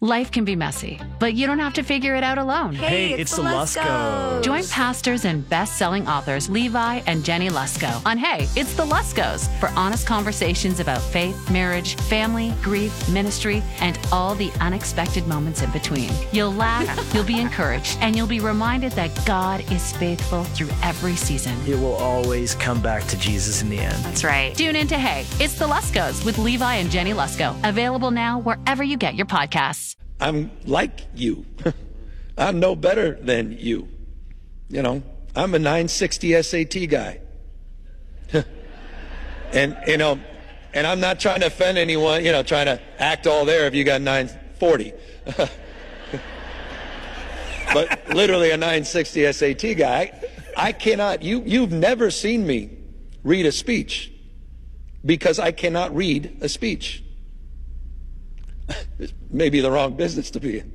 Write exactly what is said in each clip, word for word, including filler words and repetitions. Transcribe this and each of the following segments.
Life can be messy, but you don't have to figure it out alone. Hey, Hey, it's, it's the the Luskos. Join pastors and best-selling authors Levi and Jenny Lusko on Hey, It's the Luskos for honest conversations about faith, marriage, family, grief, ministry, and all the unexpected moments in between. You'll laugh, you'll be encouraged, and you'll be reminded that God is faithful through every season. It will always come back to Jesus in the end. That's right. Tune in to Hey, It's the Luskos with Levi and Jenny Lusko. Available now wherever you get your podcasts. I'm like you. I'm no better than you. You know, I'm a nine sixty S A T guy. and, you know, and I'm not trying to offend anyone, you know, trying to act all there if you got nine forty. But literally a nine sixty S A T guy. I cannot, you, you've never seen me read a speech because I cannot read a speech. Maybe the wrong business to be in.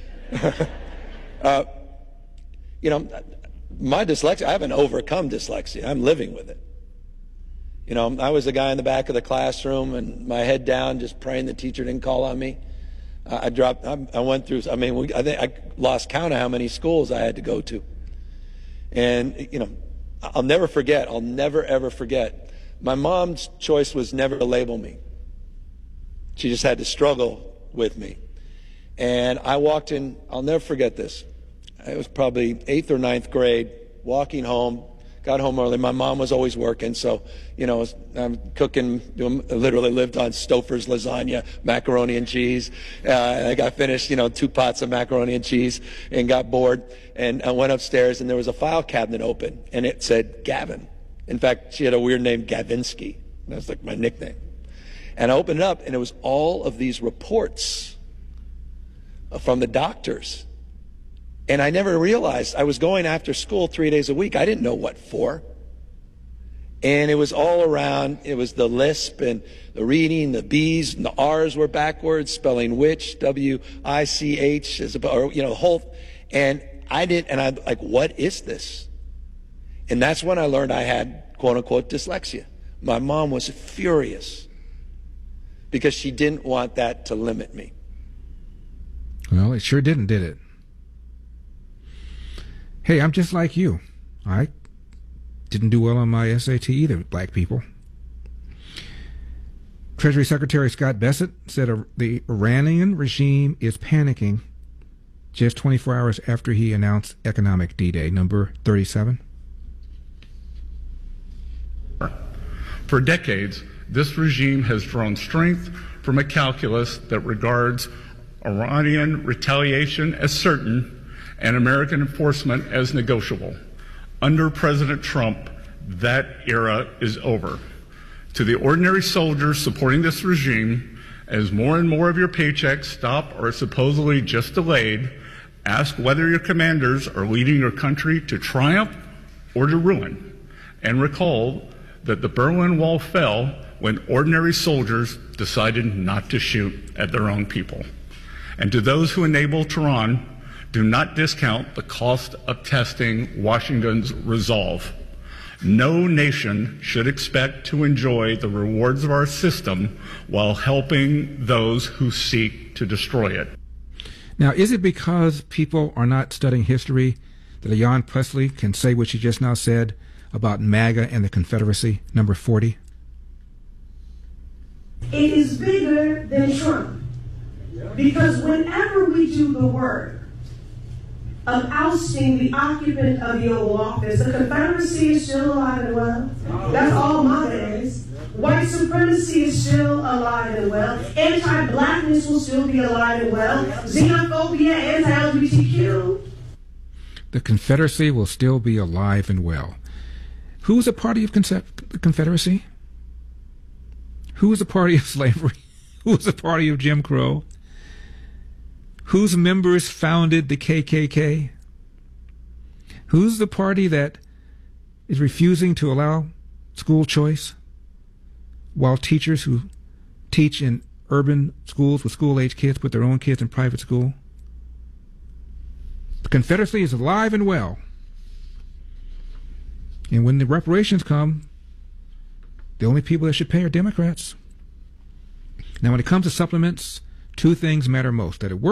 uh, you know, my dyslexia, I haven't overcome dyslexia. I'm living with it. You know, I was the guy in the back of the classroom and my head down, just praying the teacher didn't call on me. Uh, I dropped, I, I went through, I mean, we, I think I lost count of how many schools I had to go to. And, you know, I'll never forget, I'll never ever forget. My mom's choice was never to label me. She just had to struggle with me. And I walked in, I'll never forget this. It was probably eighth or ninth grade, walking home, got home early. My mom was always working, so, you know, I'm cooking, doing, literally lived on Stouffer's lasagna, macaroni and cheese. Uh, I got finished, you know, two pots of macaroni and cheese and got bored. And I went upstairs and there was a file cabinet open and it said Gavin. In fact, she had a weird name, Gavinsky. That was like my nickname. And I opened it up, and it was all of these reports from the doctors. And I never realized I was going after school three days a week. I didn't know what for. And it was all around. It was the lisp and the reading, the B's and the R's were backwards, spelling witch, W I C H, or, you know, the whole. And I didn't, and I'm like, what is this? And that's when I learned I had, quote unquote, dyslexia. My mom was furious, because she didn't want that to limit me. Well, it sure didn't, did it? Hey, I'm just like you. I didn't do well on my S A T either, black people. Treasury Secretary Scott Bessent said the Iranian regime is panicking just twenty-four hours after he announced economic D-Day, number thirty-seven. For decades, this regime has drawn strength from a calculus that regards Iranian retaliation as certain and American enforcement as negotiable. Under President Trump, that era is over. To the ordinary soldiers supporting this regime, as more and more of your paychecks stop or are supposedly just delayed, ask whether your commanders are leading your country to triumph or to ruin. And recall that the Berlin Wall fell when ordinary soldiers decided not to shoot at their own people. And to those who enable Tehran, do not discount the cost of testing Washington's resolve. No nation should expect to enjoy the rewards of our system while helping those who seek to destroy it. Now, is it because people are not studying history that Ayan Presley can say what she just now said about MAGA and the Confederacy, number forty? It is bigger than Trump. Because whenever we do the work of ousting the occupant of the Oval Office, the Confederacy is still alive and well. That's all MAGA is. White supremacy is still alive and well. Anti-blackness will still be alive and well. Xenophobia, anti-L G B T Q. The Confederacy will still be alive and well. Who's a party of the Confederacy? Who is a party of slavery? Who is a party of Jim Crow? Whose members founded the K K K? Who's the party that is refusing to allow school choice while teachers who teach in urban schools with school-age kids put their own kids in private school? The Confederacy is alive and well. And when the reparations come, the only people that should pay are Democrats. Now, when it comes to supplements, two things matter most: that it works